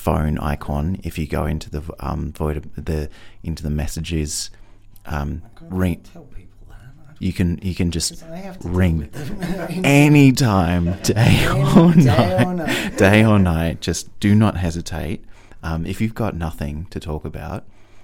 phone icon. If you go into the into the messages, ring. Tell people that. You can just I have to ring deal with them. anytime, day or Day or night. night. Day or night. Just do not hesitate. If you've got nothing to talk about,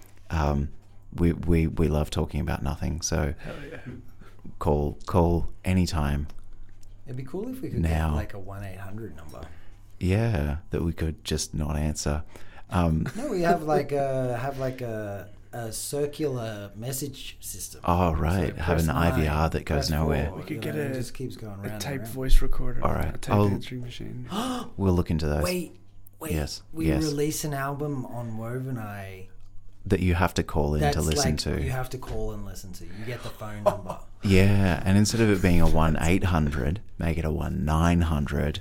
we love talking about nothing. So Hell yeah. call anytime. It'd be cool if we could Now. get like a 1-800 number. Yeah, that we could just not answer. No, we have like a circular message system. Oh, right. So Have an press IVR 9, that goes press nowhere. 4, We could you get know, it a- just keeps going round A and type round. voice recorder. All right. A type I'll- answering machine. We'll look into those. Wait. Yes, We yes. release an album on Woven Eye. That you have to call in That's to listen like to. you have to call and listen to. You get the phone number. Yeah, and instead of it being a 1-800, make it a 1-900.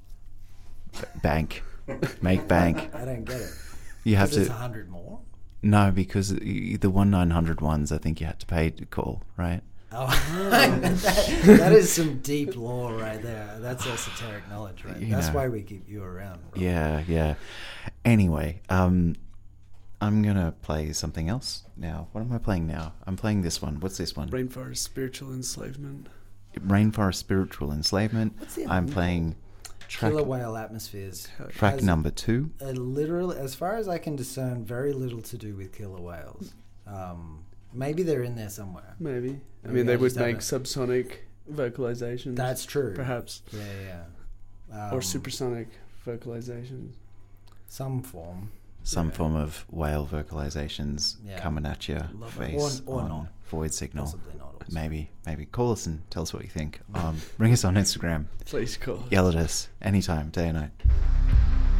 Bank. Make bank. I don't get it. You have Because it's to... 100 more. No, because the 1-900 ones, I think you had to pay to call, right? Oh, that is some deep lore right there. That's esoteric knowledge, right? You That's know. why we keep you around. Rob. Yeah. Anyway, I'm going to play something else now. What am I playing now? I'm playing this one. What's this one? Rainforest Spiritual Enslavement. Rainforest Spiritual Enslavement. What's the I'm album playing track, Killer Whale Atmospheres. track has number 2. literally, as far as I can discern, very little to do with killer whales. Maybe they're in there somewhere. Maybe. I Maybe mean, they I would just make haven't- subsonic vocalizations. That's true. Perhaps. Yeah. Or supersonic vocalizations. Some form. Some Yeah. form of whale vocalizations Yeah. coming at your Love it. face Or on not. Void Signal. Possibly not. Also. Maybe call us and tell us what you think. Bring us on Instagram. Please call. Yell at us anytime, day or night.